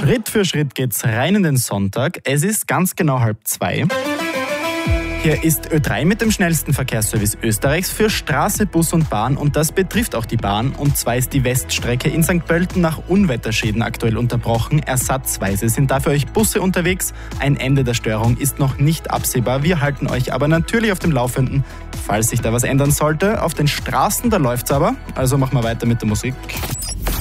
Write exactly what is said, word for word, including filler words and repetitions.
Schritt für Schritt geht's rein in den Sonntag. Es ist ganz genau halb zwei. Hier ist Ö drei mit dem schnellsten Verkehrsservice Österreichs für Straße, Bus und Bahn und das betrifft auch die Bahn. Und zwar ist die Weststrecke in Sankt Pölten nach Unwetterschäden aktuell unterbrochen. Ersatzweise sind da für euch Busse unterwegs. Ein Ende der Störung ist noch nicht absehbar. Wir halten euch aber natürlich auf dem Laufenden, falls sich da was ändern sollte. Auf den Straßen, da läuft's aber. Also machen wir weiter mit der Musik.